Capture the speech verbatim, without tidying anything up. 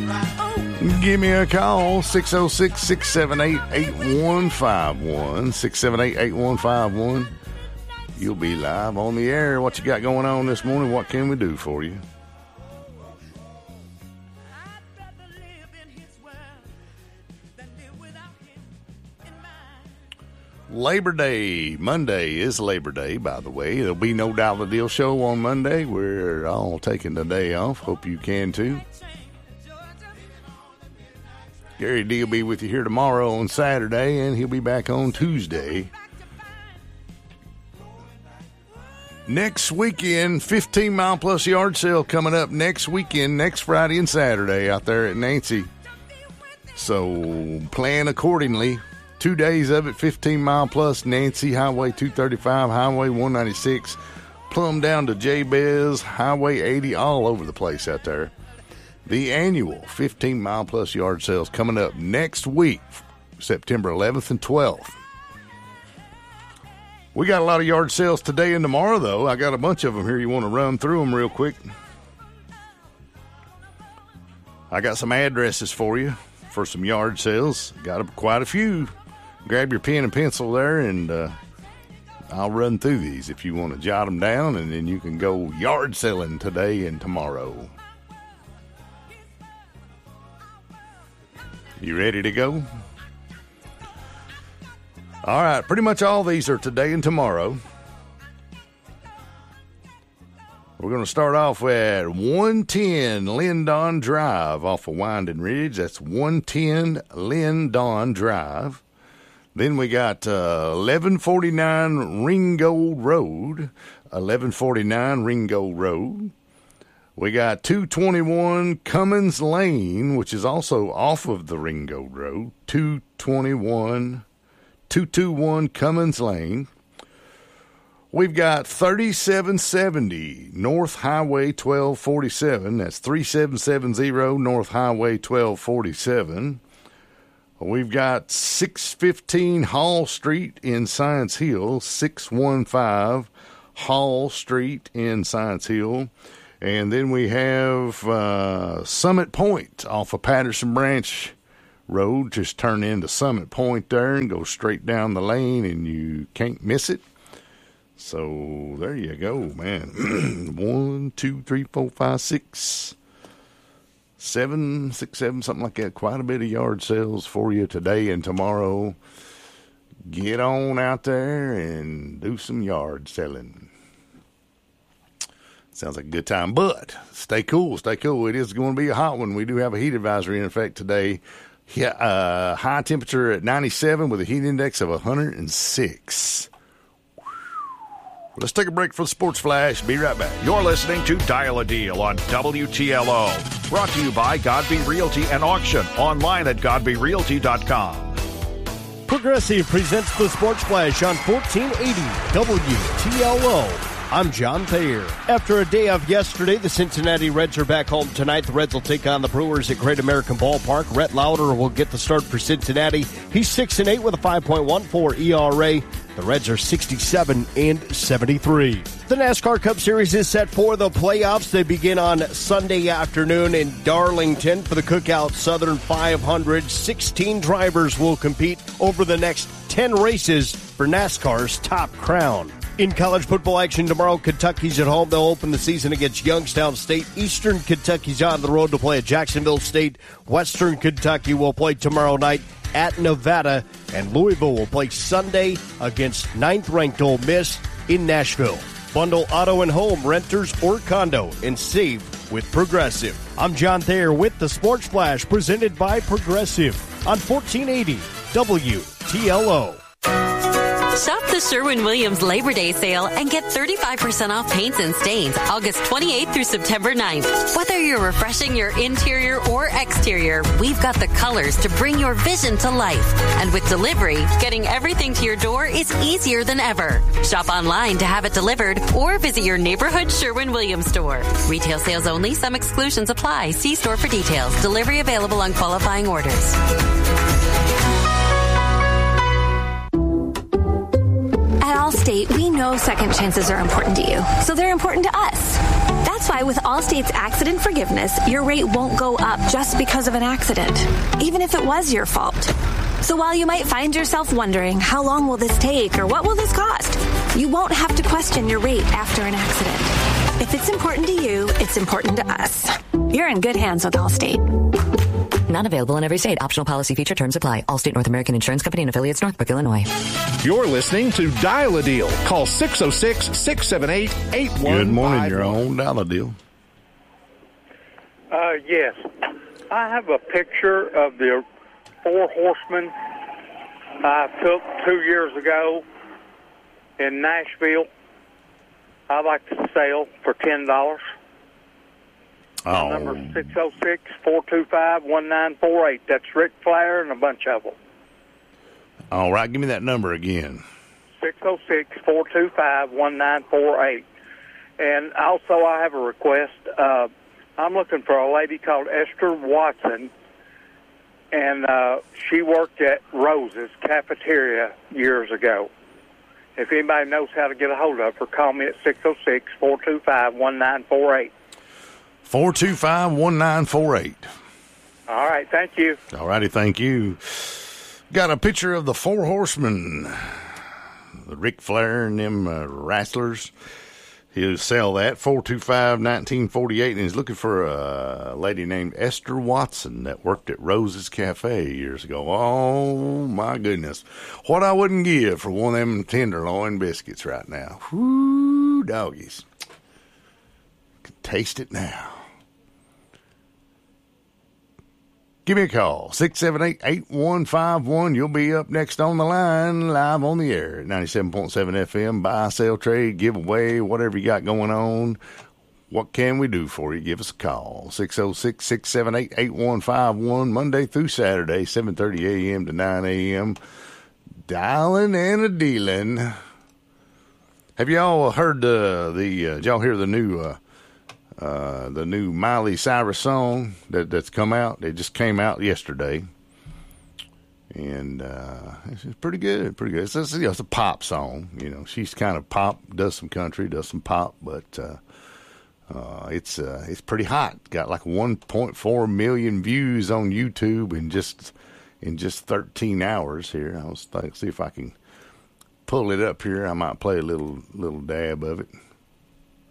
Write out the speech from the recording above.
Give me a call, six oh six, six seven eight, eight one five one, six seven eight, eight one five one. You'll be live on the air. What you got going on this morning? What can we do for you? Labor Day. Monday is Labor Day, by the way. There'll be no Dollar Deal show on Monday. We're all taking the day off. Hope you can, too. Gary D will be with you here tomorrow on Saturday, and he'll be back on Tuesday. Next weekend, fifteen mile plus yard sale coming up next weekend, next Friday and Saturday out there at Nancy. So plan accordingly. Two days of it, fifteen mile plus, Nancy, Highway two thirty-five, Highway one ninety-six, plumb down to Jabez, Highway eighty, all over the place out there. The annual fifteen mile plus yard sales coming up next week, September eleventh and twelfth. We got a lot of yard sales today and tomorrow, though. I got a bunch of them here. You want to run through them real quick? I got some addresses for you for some yard sales. Got a, quite a few. Grab your pen and pencil there, and uh, I'll run through these if you want to jot them down, and then you can go yard selling today and tomorrow. You ready to go? All right, pretty much all these are today and tomorrow. We're going to start off at one ten Lindon Drive off of Winding Ridge. That's one ten Lindon Drive. Then we got uh, eleven forty-nine Ringgold Road. eleven forty-nine Ringgold Road. We got two twenty-one Cummins Lane, which is also off of the Ringgold Road. two twenty-one, two twenty-one Cummins Lane. We've got thirty-seven seventy North Highway twelve forty-seven. That's thirty-seven seventy North Highway twelve forty-seven. We've got six fifteen Hall Street in Science Hill. six fifteen Hall Street in Science Hill. And then we have uh, Summit Point off of Patterson Branch Road. Just turn into Summit Point there and go straight down the lane, and you can't miss it. So there you go, man. One, two, three, four, five, six, seven, six, seven, something like that. Quite a bit of yard sales for you today and tomorrow. Get on out there and do some yard selling. Sounds like a good time, but stay cool, stay cool. It is going to be a hot one. We do have a heat advisory in effect today. Yeah, uh, high temperature at ninety-seven with a heat index of one hundred six. Let's take a break for the Sports Flash. Be right back. You're listening to Dial a Deal on W T L O. Brought to you by Godby Realty and Auction. Online at godby realty dot com. Progressive presents the Sports Flash on fourteen eighty W T L O. I'm John Thayer. After a day off yesterday, the Cincinnati Reds are back home tonight. The Reds will take on the Brewers at Great American Ballpark. Rhett Lauder will get the start for Cincinnati. He's six and eight with a five point one four E R A. The Reds are sixty-seven and seventy-three. The NASCAR Cup Series is set for the playoffs. They begin on Sunday afternoon in Darlington for the Cookout Southern five hundred. sixteen drivers will compete over the next ten races for NASCAR's Top Crown. In college football action tomorrow, Kentucky's at home. They'll open the season against Youngstown State. Eastern Kentucky's on the road to play at Jacksonville State. Western Kentucky will play tomorrow night at Nevada. And Louisville will play Sunday against ninth-ranked Ole Miss in Nashville. Bundle auto and home, renters or condo, and save with Progressive. I'm John Thayer with the Sports Flash presented by Progressive on fourteen eighty W T L O. Shop the Sherwin-Williams Labor Day sale and get thirty-five percent off paints and stains August twenty-eighth through September ninth. Whether you're refreshing your interior or exterior, we've got the colors to bring your vision to life. And with delivery, getting everything to your door is easier than ever. Shop online to have it delivered or visit your neighborhood Sherwin-Williams store. Retail sales only. Some exclusions apply. See store for details. Delivery available on qualifying orders. At Allstate, we know second chances are important to you, so they're important to us. That's That's why with Allstate's accident forgiveness, your rate won't go up just because of an accident, even if it was your fault. So while you might find yourself wondering, how long will this take or what will this cost? You won't have to question your rate after an accident. If it's important to you, it's important to us. You're in good hands with Allstate. Not available in every state. Optional policy feature terms apply. Allstate North American Insurance Company and affiliates, Northbrook, Illinois. You're listening to Dial a Deal. Call six oh six, six seven eight, eight one five one. Good morning, you're on Dial a Deal. Uh, yes. I have a picture of the Four Horsemen I took two years ago in Nashville. I'd like to sell for ten dollars. Oh. Number six oh six, four two five, one nine four eight. That's Ric Flair and a bunch of them. All right, give me that number again. six oh six, four two five, one nine four eight. And also I have a request. Uh, I'm looking for a lady called Esther Watson, and uh, she worked at Rose's Cafeteria years ago. If anybody knows how to get a hold of her, call me at six oh six, four two five, one nine four eight. four two five, one nine four eight. All right, thank you. All righty, thank you. Got a picture of the Four Horsemen, the Ric Flair and them uh, wrestlers. He'll sell that, four two five, nineteen forty-eight, and he's looking for a lady named Esther Watson that worked at Rose's Cafe years ago. Oh, my goodness. What I wouldn't give for one of them tenderloin biscuits right now. Whoo, doggies. Could taste it now. Give me a call, six seven eight, eight one five one. You'll be up next on the line, live on the air at ninety-seven point seven F M. Buy, sell, trade, give away, whatever you got going on. What can we do for you? Give us a call, six oh six, six seven eight, eight one five one, Monday through Saturday, seven thirty a.m. to nine a.m. Dialing and a dealing. Have y'all heard uh, the, uh, did y'all hear the new, uh, Uh, the new Miley Cyrus song that, that's come out? It just came out yesterday, and uh, it's, it's pretty good, pretty good. It's, it's, you know, it's a pop song. You know, she's kind of pop, does some country, does some pop, but uh, uh, it's uh, it's pretty hot. Got like one point four million views on YouTube in just in just thirteen hours. Here, I was thinking, see if I can pull it up here. I might play a little little dab of it.